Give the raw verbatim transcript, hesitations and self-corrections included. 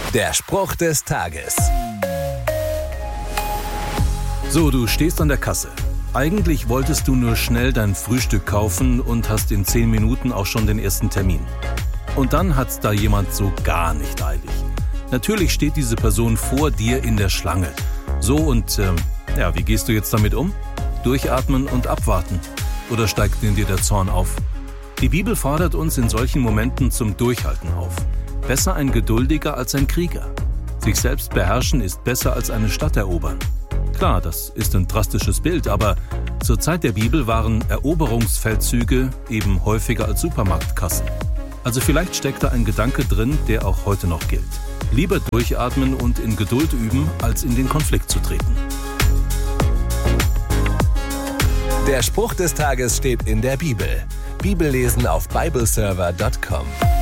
Der Spruch des Tages. So, du stehst an der Kasse. Eigentlich wolltest du nur schnell dein Frühstück kaufen und hast in zehn Minuten auch schon den ersten Termin. Und dann hat's da jemand so gar nicht eilig. Natürlich steht diese Person vor dir in der Schlange. So und, ähm, ja, wie gehst du jetzt damit um? Durchatmen und abwarten? Oder steigt in dir der Zorn auf? Die Bibel fordert uns in solchen Momenten zum Durchhalten auf. Besser ein Geduldiger als ein Krieger. Sich selbst beherrschen ist besser als eine Stadt erobern. Klar, das ist ein drastisches Bild, aber zur Zeit der Bibel waren Eroberungsfeldzüge eben häufiger als Supermarktkassen. Also vielleicht steckt da ein Gedanke drin, der auch heute noch gilt. Lieber durchatmen und in Geduld üben, als in den Konflikt zu treten. Der Spruch des Tages steht in der Bibel. Bibellesen auf bibleserver punkt com.